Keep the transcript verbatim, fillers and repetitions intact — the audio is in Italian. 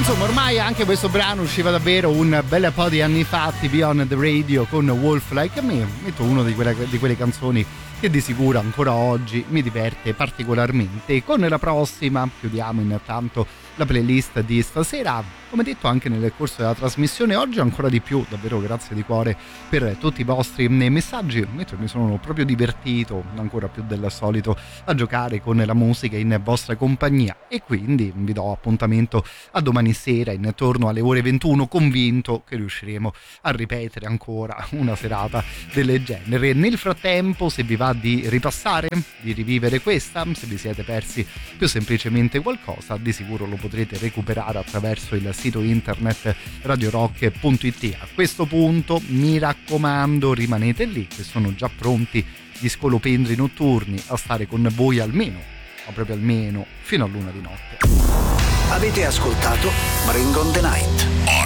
Insomma, ormai anche questo brano usciva davvero un bel po' di anni fa, T V on the Radio con Wolf Like Me. Metto una di quelle, di quelle canzoni che di sicuro ancora oggi mi diverte particolarmente. Con la prossima chiudiamo intanto la playlist di stasera. Come detto anche nel corso della trasmissione, oggi ancora di più, davvero grazie di cuore per tutti i vostri messaggi, mentre mi sono proprio divertito ancora più del solito a giocare con la musica in vostra compagnia, e quindi vi do appuntamento a domani sera intorno alle ore ventuno, convinto che riusciremo a ripetere ancora una serata del genere. Nel frattempo, se vi va di ripassare, di rivivere questa, se vi siete persi più semplicemente qualcosa, di sicuro lo potrete recuperare attraverso il sito internet radio rock punto it. A questo punto mi raccomando, rimanete lì, che sono già pronti gli scolopendri notturni a stare con voi almeno, ma proprio almeno, fino a luna di notte. Avete ascoltato Bring on the Night.